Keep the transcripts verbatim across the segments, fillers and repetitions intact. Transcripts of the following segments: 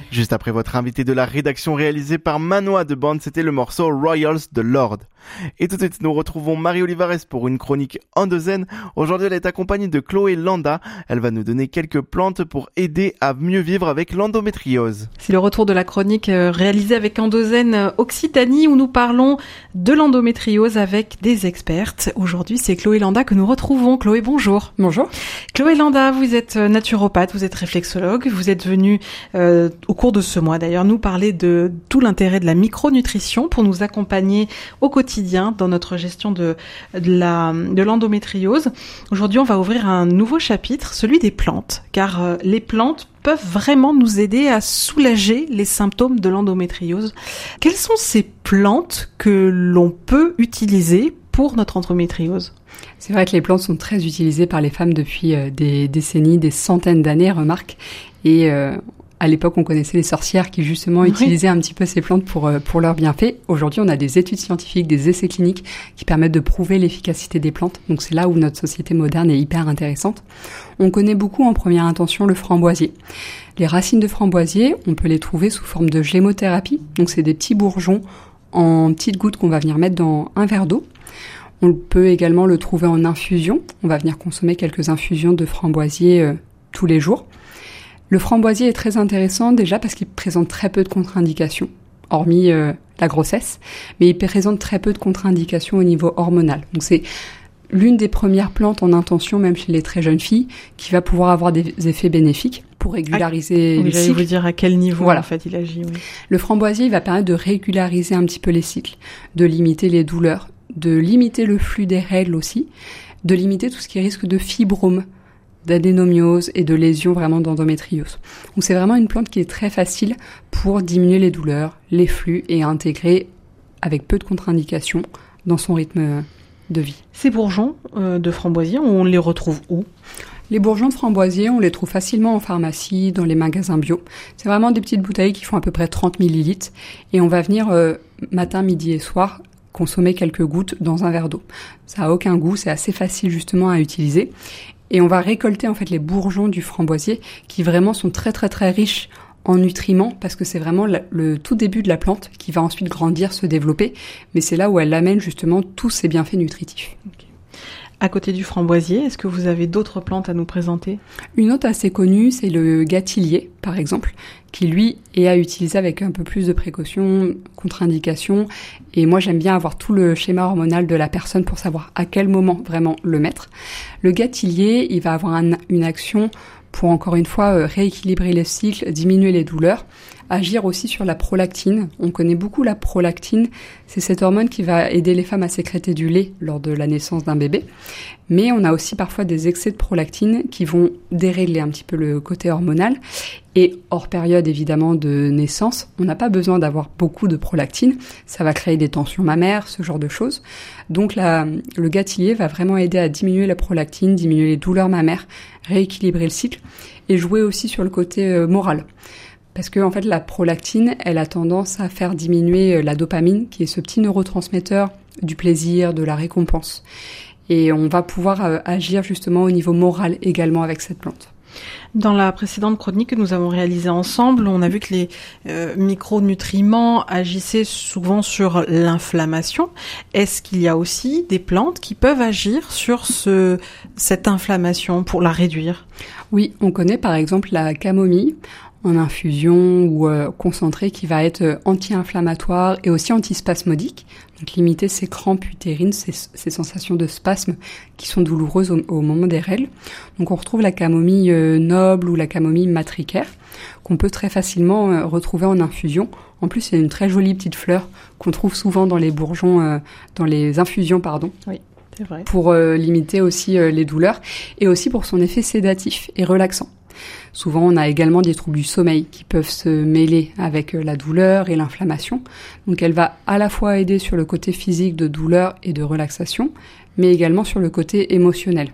Juste après votre invité de la rédaction réalisée par Manoa de Band, c'était le morceau Royals de Lord. Et tout de suite, nous retrouvons Marie Olivares pour une chronique endogène. Aujourd'hui, elle est accompagnée de Chloé Landa. Elle va nous donner quelques plantes pour aider à mieux vivre avec l'endométriose. C'est le retour de la chronique réalisée avec Endozène Occitanie où nous parlons de l'endométriose avec des expertes. Aujourd'hui, c'est Chloé Landa que nous retrouvons. Chloé, bonjour. Bonjour. Chloé Landa, vous êtes naturopathe, vous êtes réflexologue. Vous êtes venue euh, au cours de ce mois d'ailleurs nous parler de tout l'intérêt de la micronutrition pour nous accompagner au quotidien dans notre gestion de, de, la, de l'endométriose. Aujourd'hui, on va ouvrir un nouveau chapitre, celui des plantes, car euh, les plantes peuvent vraiment nous aider à soulager les symptômes de l'endométriose. Quelles sont ces plantes que l'on peut utiliser pour notre endométriose ? C'est vrai que les plantes sont très utilisées par les femmes depuis euh, des décennies, des centaines d'années, remarque. Et euh, à l'époque, on connaissait les sorcières qui justement oui. utilisaient un petit peu ces plantes pour euh, pour leurs bienfaits. Aujourd'hui, on a des études scientifiques, des essais cliniques qui permettent de prouver l'efficacité des plantes. Donc c'est là où notre société moderne est hyper intéressante. On connaît beaucoup en première intention le framboisier. Les racines de framboisier, on peut les trouver sous forme de gémothérapie. Donc c'est des petits bourgeons en petites gouttes qu'on va venir mettre dans un verre d'eau. On peut également le trouver en infusion. On va venir consommer quelques infusions de framboisier euh, tous les jours. Le framboisier est très intéressant déjà parce qu'il présente très peu de contre-indications, hormis euh, la grossesse, mais il présente très peu de contre-indications au niveau hormonal. Donc c'est l'une des premières plantes en intention, même chez les très jeunes filles, qui va pouvoir avoir des effets bénéfiques pour régulariser ah, les cycles. Vous dire à quel niveau voilà. en fait il agit. Oui. Le framboisier il va permettre de régulariser un petit peu les cycles, de limiter les douleurs, de limiter le flux des règles aussi, de limiter tout ce qui risque de fibrome, d'adénomiose et de lésions vraiment d'endométriose. Donc c'est vraiment une plante qui est très facile pour diminuer les douleurs, les flux et intégrer avec peu de contre-indications dans son rythme de vie. Ces bourgeons euh, de framboisier, on les retrouve où ? Les bourgeons de framboisier, on les trouve facilement en pharmacie, dans les magasins bio. C'est vraiment des petites bouteilles qui font à peu près trente millilitres et on va venir euh, matin, midi et soir consommer quelques gouttes dans un verre d'eau. Ça a aucun goût, c'est assez facile justement à utiliser. Et on va récolter en fait les bourgeons du framboisier qui vraiment sont très très très riches en nutriments parce que c'est vraiment la, le tout début de la plante qui va ensuite grandir, se développer. Mais c'est là où elle amène justement tous ses bienfaits nutritifs. Okay. À côté du framboisier, est-ce que vous avez d'autres plantes à nous présenter ? Une autre assez connue, c'est le gâtillier, par exemple, qui lui est à utiliser avec un peu plus de précaution, contre-indication. Et moi, j'aime bien avoir tout le schéma hormonal de la personne pour savoir à quel moment vraiment le mettre. Le gâtillier, il va avoir un, une action pour, encore une fois, euh, rééquilibrer les cycles, diminuer les douleurs, agir aussi sur la prolactine. On connaît beaucoup la prolactine. C'est cette hormone qui va aider les femmes à sécréter du lait lors de la naissance d'un bébé. Mais on a aussi parfois des excès de prolactine qui vont dérégler un petit peu le côté hormonal. Et hors période, évidemment, de naissance, on n'a pas besoin d'avoir beaucoup de prolactine. Ça va créer des tensions mammaires, ce genre de choses. Donc la, le gâtillier va vraiment aider à diminuer la prolactine, diminuer les douleurs mammaires, rééquilibrer le cycle et jouer aussi sur le côté euh, moral. Parce que en fait, la prolactine, elle a tendance à faire diminuer la dopamine, qui est ce petit neurotransmetteur du plaisir, de la récompense. Et on va pouvoir euh, agir justement au niveau moral également avec cette plante. Dans la précédente chronique que nous avons réalisée ensemble, on a vu que les euh, micronutriments agissaient souvent sur l'inflammation. Est-ce qu'il y a aussi des plantes qui peuvent agir sur ce, cette inflammation pour la réduire ? Oui, on connaît par exemple la camomille en infusion ou euh, concentré qui va être euh, anti-inflammatoire et aussi antispasmodique, donc limiter ces crampes utérines, ces, ces sensations de spasme qui sont douloureuses au, au moment des règles. Donc on retrouve la camomille euh, noble ou la camomille matricaire qu'on peut très facilement euh, retrouver en infusion. En plus, c'est une très jolie petite fleur qu'on trouve souvent dans les bourgeons, euh, dans les infusions, pardon. Oui. C'est vrai. Pour euh, limiter aussi euh, les douleurs et aussi pour son effet sédatif et relaxant. Souvent, on a également des troubles du sommeil qui peuvent se mêler avec la douleur et l'inflammation. Donc, elle va à la fois aider sur le côté physique de douleur et de relaxation, mais également sur le côté émotionnel.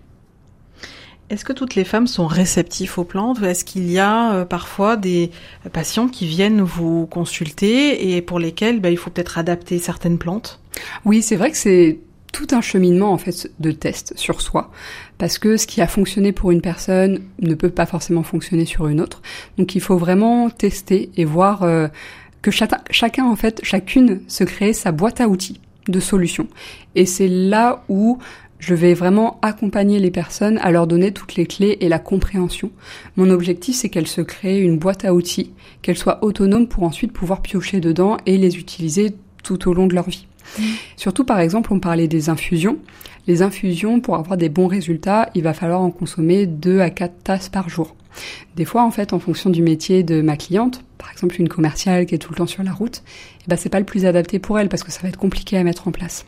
Est-ce que toutes les femmes sont réceptives aux plantes ou est-ce qu'il y a euh, parfois des patients qui viennent vous consulter et pour lesquels bah, il faut peut-être adapter certaines plantes ? Oui, c'est vrai que c'est tout un cheminement en fait de tests sur soi, parce que ce qui a fonctionné pour une personne ne peut pas forcément fonctionner sur une autre. Donc il faut vraiment tester et voir euh, que chacun, chacun en fait, chacune se crée sa boîte à outils de solutions. Et c'est là où je vais vraiment accompagner les personnes à leur donner toutes les clés et la compréhension. Mon objectif, c'est qu'elles se créent une boîte à outils, qu'elles soient autonomes pour ensuite pouvoir piocher dedans et les utiliser tout au long de leur vie. Mmh. Surtout, par exemple, on parlait des infusions. Les infusions, pour avoir des bons résultats, il va falloir en consommer deux à quatre tasses par jour. Des fois, en fait, en fonction du métier de ma cliente, par exemple une commerciale qui est tout le temps sur la route, eh ben, c'est pas le plus adapté pour elle parce que ça va être compliqué à mettre en place.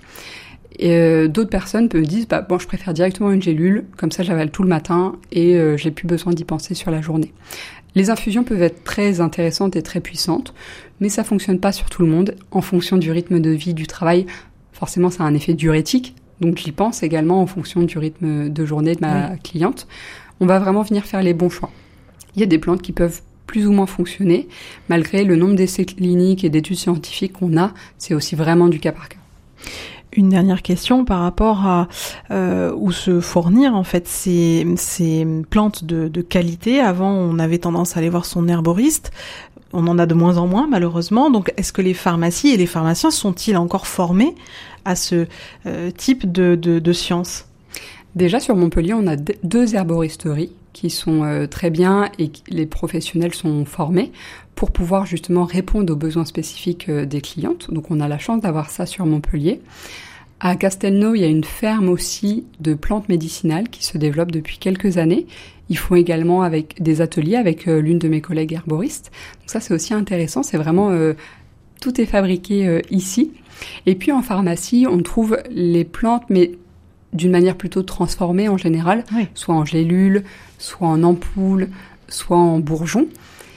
Et euh, d'autres personnes me disent, bah, bon, je préfère directement une gélule, comme ça j'avale tout le matin et euh, j'ai plus besoin d'y penser sur la journée. Les infusions peuvent être très intéressantes et très puissantes, mais ça fonctionne pas sur tout le monde. En fonction du rythme de vie, du travail, forcément ça a un effet diurétique, donc j'y pense également en fonction du rythme de journée de ma oui. cliente. On va vraiment venir faire les bons choix. Il y a des plantes qui peuvent plus ou moins fonctionner, malgré le nombre d'essais cliniques et d'études scientifiques qu'on a, c'est aussi vraiment du cas par cas. Une dernière question par rapport à euh, où se fournir en fait ces, ces plantes de, de qualité. Avant, on avait tendance à aller voir son herboriste. On en a de moins en moins, malheureusement. Donc, est-ce que les pharmacies et les pharmaciens sont-ils encore formés à ce euh, type de, de, de science ? Déjà, sur Montpellier, on a deux herboristeries qui sont euh, très bien et les professionnels sont formés pour pouvoir justement répondre aux besoins spécifiques euh, des clientes. Donc, on a la chance d'avoir ça sur Montpellier. À Castelnau, il y a une ferme aussi de plantes médicinales qui se développe depuis quelques années. Ils font également avec des ateliers avec euh, l'une de mes collègues herboristes. Donc ça, c'est aussi intéressant. C'est vraiment euh, tout est fabriqué euh, ici. Et puis en pharmacie, on trouve les plantes, mais d'une manière plutôt transformée en général, oui. soit en gélule, soit en ampoule, soit en bourgeon.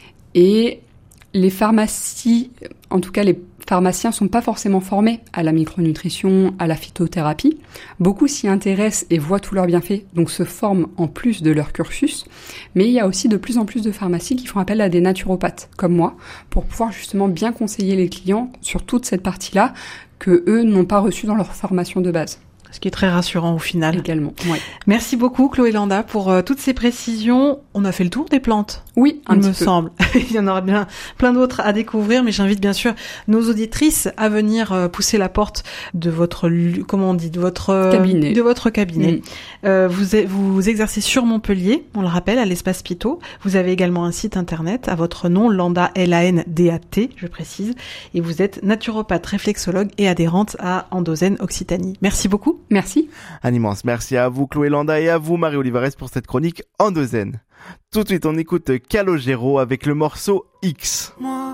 Et les pharmacies, en tout cas les pharmaciens sont pas forcément formés à la micronutrition, à la phytothérapie. Beaucoup s'y intéressent et voient tous leurs bienfaits, donc se forment en plus de leur cursus. Mais il y a aussi de plus en plus de pharmacies qui font appel à des naturopathes, comme moi, pour pouvoir justement bien conseiller les clients sur toute cette partie-là que eux n'ont pas reçue dans leur formation de base. Ce qui est très rassurant au final. Également, ouais. Merci beaucoup Chloé Landa pour euh, toutes ces précisions. On a fait le tour des plantes. Oui, un il petit me peu. semble. Il y en aura bien plein d'autres à découvrir, mais j'invite bien sûr nos auditrices à venir euh, pousser la porte de votre, comment on dit, de votre euh, cabinet. De votre cabinet. Mmh. Euh, vous vous exercez sur Montpellier, on le rappelle, à l'espace Pitot. Vous avez également un site internet à votre nom, Landa L A N D A T, je précise, et vous êtes naturopathe, réflexologue et adhérente à Endozène Occitanie. Merci beaucoup. Merci. Un immense merci à vous Chloé Landa et à vous Marie Olivares pour cette chronique Endozène. Tout de suite on écoute Calogero avec le morceau X. Moi.